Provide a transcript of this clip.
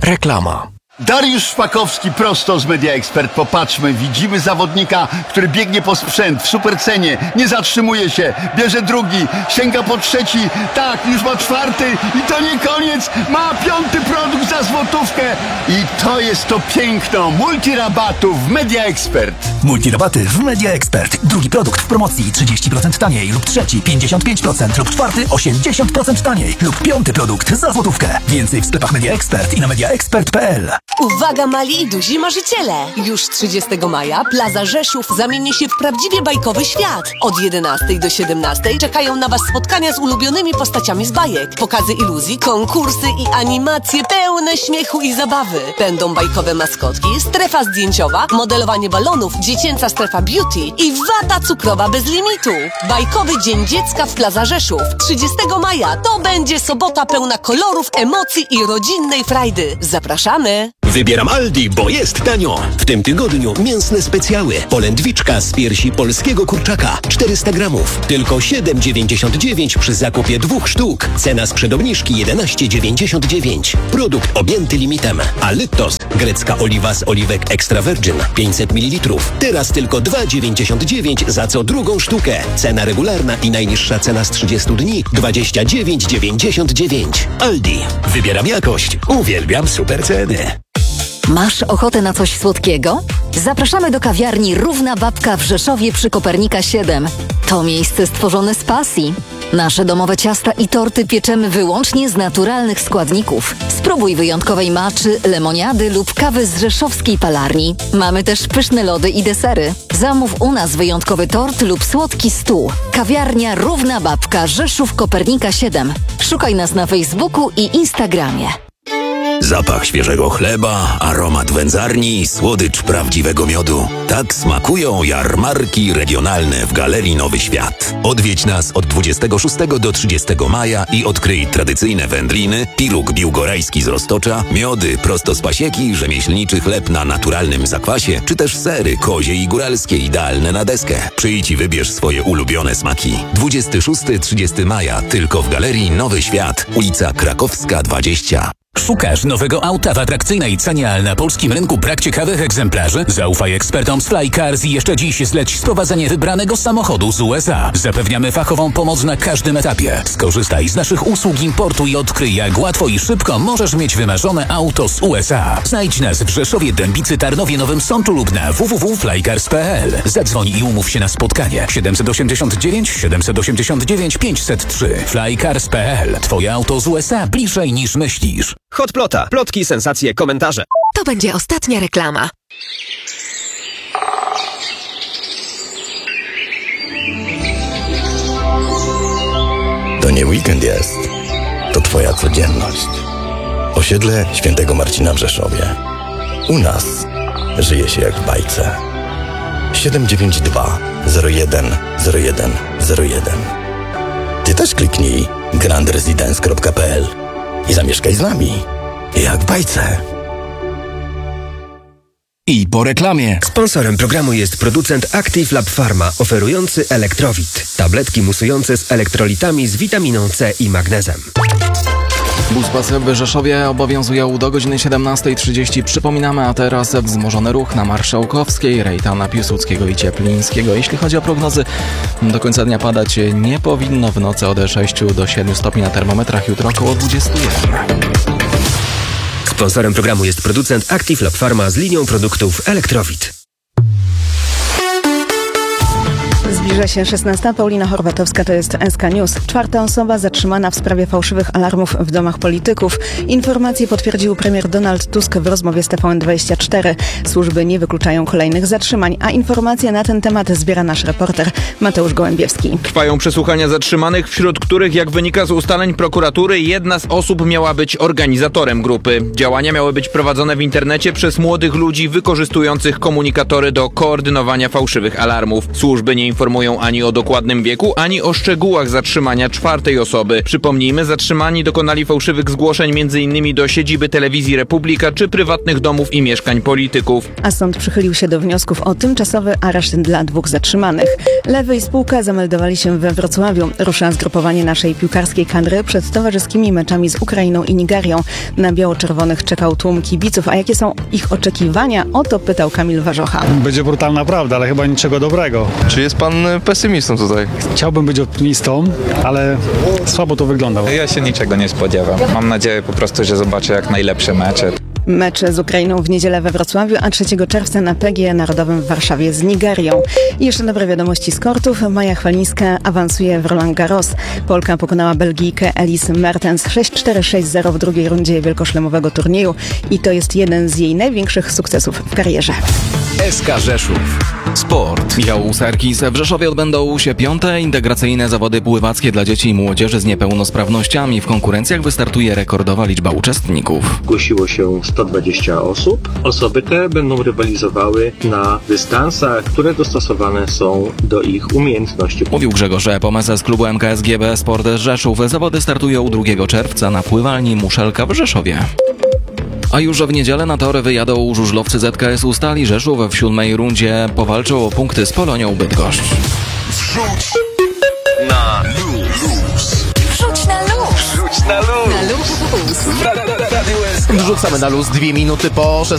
Reklama. Dariusz Szpakowski prosto z Media Expert. Popatrzmy, widzimy zawodnika, który biegnie po sprzęt w supercenie, nie zatrzymuje się, bierze drugi, sięga po trzeci, tak, już ma czwarty i to nie koniec, ma piąty produkt za złotówkę i to jest to piękno multirabatów w Media Expert. Multirabaty w Media Expert. Drugi produkt w promocji 30% taniej lub trzeci 55% lub czwarty 80% taniej lub piąty produkt za złotówkę. Więcej w sklepach Media Expert i na mediaexpert.pl. Uwaga mali i duzi marzyciele! Już 30 maja Plaza Rzeszów zamieni się w prawdziwie bajkowy świat. Od 11 do 17 czekają na Was spotkania z ulubionymi postaciami z bajek, pokazy iluzji, konkursy i animacje pełne śmiechu i zabawy. Będą bajkowe maskotki, strefa zdjęciowa, modelowanie balonów, dziecięca strefa beauty i wata cukrowa bez limitu. Bajkowy Dzień Dziecka w Plaza Rzeszów. 30 maja to będzie sobota pełna kolorów, emocji i rodzinnej frajdy. Zapraszamy! Wybieram Aldi, bo jest tanio. W tym tygodniu mięsne specjały. Polędwiczka z piersi polskiego kurczaka 400 gramów. Tylko 7,99 przy zakupie 2 sztuk. Cena sprzed obniżki 11,99. Produkt objęty limitem. A Lytos, grecka oliwa z oliwek extra virgin 500 ml. Teraz tylko 2,99 za co drugą sztukę. Cena regularna i najniższa cena z 30 dni 29,99. Aldi. Wybieram jakość. Uwielbiam super ceny. Masz ochotę na coś słodkiego? Zapraszamy do kawiarni Równa Babka w Rzeszowie przy Kopernika 7. To miejsce stworzone z pasji. Nasze domowe ciasta i torty pieczemy wyłącznie z naturalnych składników. Spróbuj wyjątkowej maczy, lemoniady lub kawy z rzeszowskiej palarni. Mamy też pyszne lody i desery. Zamów u nas wyjątkowy tort lub słodki stół. Kawiarnia Równa Babka Rzeszów Kopernika 7. Szukaj nas na Facebooku i Instagramie. Zapach świeżego chleba, aromat wędzarni, słodycz prawdziwego miodu. Tak smakują jarmarki regionalne w Galerii Nowy Świat. Odwiedź nas od 26 do 30 maja i odkryj tradycyjne wędliny, piruk biłgorajski z Roztocza, miody prosto z pasieki, rzemieślniczy chleb na naturalnym zakwasie, czy też sery kozie i góralskie idealne na deskę. Przyjdź i wybierz swoje ulubione smaki. 26-30 maja tylko w Galerii Nowy Świat, ulica Krakowska 20. Szukasz nowego auta w atrakcyjnej cenie, ale na polskim rynku brak ciekawych egzemplarzy? Zaufaj ekspertom z Flycars i jeszcze dziś zleć sprowadzenie wybranego samochodu z USA. Zapewniamy fachową pomoc na każdym etapie. Skorzystaj z naszych usług importu i odkryj, jak łatwo i szybko możesz mieć wymarzone auto z USA. Znajdź nas w Rzeszowie, Dębicy, Tarnowie, Nowym Sączu lub na www.flycars.pl. Zadzwoń i umów się na spotkanie. 789 503. Flycars.pl. Twoje auto z USA bliżej niż myślisz. Hotplota. Plotki, sensacje, komentarze. To będzie ostatnia reklama. To nie weekend jest. To twoja codzienność. Osiedle Świętego Marcina w Rzeszowie. U nas żyje się jak w bajce. 792 01 01 01. Ty też kliknij grandresidence.pl i zamieszkaj z nami, jak w bajce. I po reklamie. Sponsorem programu jest producent Active Lab Pharma, oferujący Elektrowit. Tabletki musujące z elektrolitami z witaminą C i magnezem. Buspas w Rzeszowie obowiązują do godziny 17:30. Przypominamy, a teraz wzmożony ruch na Marszałkowskiej, Rejtana, Piłsudskiego i Cieplińskiego. Jeśli chodzi o prognozy, do końca dnia padać nie powinno. W nocy od 6 do 7 stopni na termometrach, jutro około 21. Sponsorem programu jest producent Active Lab Pharma z linią produktów Elektrowit. Zbliża się 16. Paulina Horwatowska, to jest SK News. 4. osoba zatrzymana w sprawie fałszywych alarmów w domach polityków. Informacje potwierdził premier Donald Tusk w rozmowie z TVN24. Służby nie wykluczają kolejnych zatrzymań, a informacje na ten temat zbiera nasz reporter Mateusz Gołębiewski. Trwają przesłuchania zatrzymanych, wśród których, jak wynika z ustaleń prokuratury, jedna z osób miała być organizatorem grupy. Działania miały być prowadzone w internecie przez młodych ludzi wykorzystujących komunikatory do koordynowania fałszywych alarmów. Służby nie informują informują ani o dokładnym wieku, ani o szczegółach zatrzymania czwartej osoby. Przypomnijmy, zatrzymani dokonali fałszywych zgłoszeń m.in. do siedziby Telewizji Republika czy prywatnych domów i mieszkań polityków. A sąd przychylił się do wniosków o tymczasowy areszt dla 2 zatrzymanych. Lewy i spółka zameldowali się we Wrocławiu. Rusza zgrupowanie naszej piłkarskiej kadry przed towarzyskimi meczami z Ukrainą i Nigerią. Na biało-czerwonych czekał tłum kibiców, a jakie są ich oczekiwania? O to pytał Kamil Warzocha. Będzie brutalna prawda, ale chyba niczego dobrego. Czy jest pan pesymistą tutaj? Chciałbym być optymistą, ale słabo to wygląda. Ja się niczego nie spodziewam. Mam nadzieję po prostu, że zobaczę jak najlepsze mecze. Mecz z Ukrainą w niedzielę we Wrocławiu, a 3 czerwca na PGE Narodowym w Warszawie z Nigerią. I jeszcze dobre wiadomości z kortów. Maja Chwalińska awansuje w Roland Garros. Polka pokonała Belgijkę Elise Mertens 6-4, 6-0 w drugiej rundzie wielkoszlemowego turnieju i to jest jeden z jej największych sukcesów w karierze. SK Rzeszów. Sport. Michał Serkis. W Rzeszowie odbędą się 5. integracyjne zawody pływackie dla dzieci i młodzieży z niepełnosprawnościami. W konkurencjach wystartuje rekordowa liczba uczestników. Zgłosiło się 120 osób. Osoby te będą rywalizowały na dystansach, które dostosowane są do ich umiejętności. Mówił Grzegorz Pomez z klubu MKSGB Sport Rzeszów. Zawody startują 2 czerwca na pływalni Muszelka w Rzeszowie. A już w niedzielę na tory wyjadą żużlowcy ZKS-u Stali Rzeszów. W 7. rundzie powalczą o punkty z Polonią Bydgoszcz. Wrzuć na luz. Wrzuć na luz. Wrzuć na luz. Na luz. Wrzucamy na luz 2 minuty po 16.